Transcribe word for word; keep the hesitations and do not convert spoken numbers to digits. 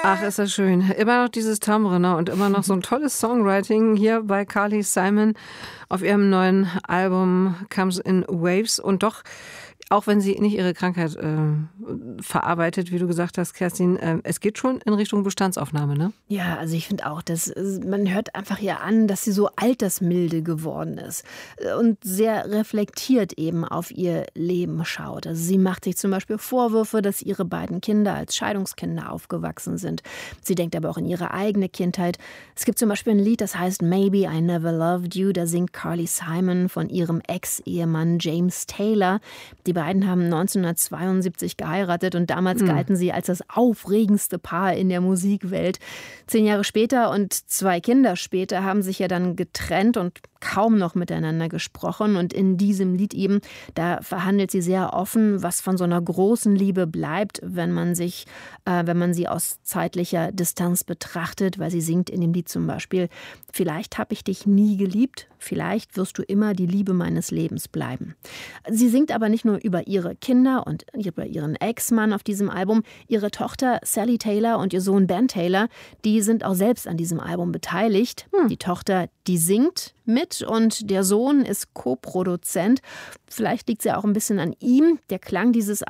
Ach, ist das schön. Immer noch dieses Timbre, ne? Und immer noch so ein tolles Songwriting hier bei Carly Simon auf ihrem neuen Album Comes in Waves. Und doch, auch wenn sie nicht ihre Krankheit äh, verarbeitet, wie du gesagt hast, Kerstin, äh, es geht schon in Richtung Bestandsaufnahme, ne? Ja, also ich finde auch, dass man hört einfach ihr an, dass sie so altersmilde geworden ist und sehr reflektiert eben auf ihr Leben schaut. Also sie macht sich zum Beispiel Vorwürfe, dass ihre beiden Kinder als Scheidungskinder aufgewachsen sind. Sie denkt aber auch in ihre eigene Kindheit. Es gibt zum Beispiel ein Lied, das heißt Maybe I Never Loved You. Da singt Carly Simon von ihrem Ex-Ehemann James Taylor. Die beiden haben neunzehnhundertzweiundsiebzig geheiratet und damals mhm. galten sie als das aufregendste Paar in der Musikwelt. Zehn Jahre später und zwei Kinder später haben sich ja dann getrennt und kaum noch miteinander gesprochen. Und in diesem Lied eben, da verhandelt sie sehr offen, was von so einer großen Liebe bleibt, wenn man sich, äh, wenn man sie aus zeitlicher Distanz betrachtet, weil sie singt in dem Lied zum Beispiel: Vielleicht habe ich dich nie geliebt, vielleicht wirst du immer die Liebe meines Lebens bleiben. Sie singt aber nicht nur über ihre Kinder und über ihren Ex-Mann auf diesem Album. Ihre Tochter Sally Taylor und ihr Sohn Ben Taylor, die sind auch selbst an diesem Album beteiligt. Hm. Die Tochter, die singt mit und der Sohn ist Co-Produzent. Vielleicht liegt es ja auch ein bisschen an ihm. Der Klang dieses